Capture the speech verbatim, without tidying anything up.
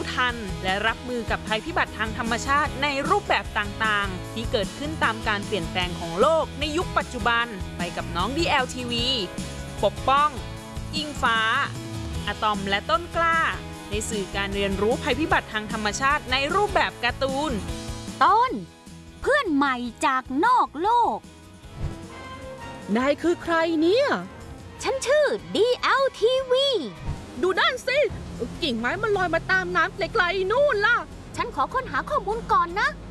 ทันและรับมือกับภัยพิบัติทางธรรมชาติในรูปแบบต่างๆที่เกิดขึ้นตามการเปลี่ยนแปลงของโลกในยุคปัจจุบันไปกับน้อง ดี แอล ที วี ปกป้องอิงฟ้าอะตอมและต้นกล้าในสื่อการเรียนรู้ภัยพิบัติทางธรรมชาติในรูปแบบการ์ตูนต้นเพื่อนใหม่จากนอกโลกนายคือใครเนี่ยฉันชื่อ ดี แอล ที วีดูด้านสิกิ่งไม้มันลอยมาตามน้ำไกลๆนู่นล่ะฉันขอค้นหาข้อมูลก่อนนะ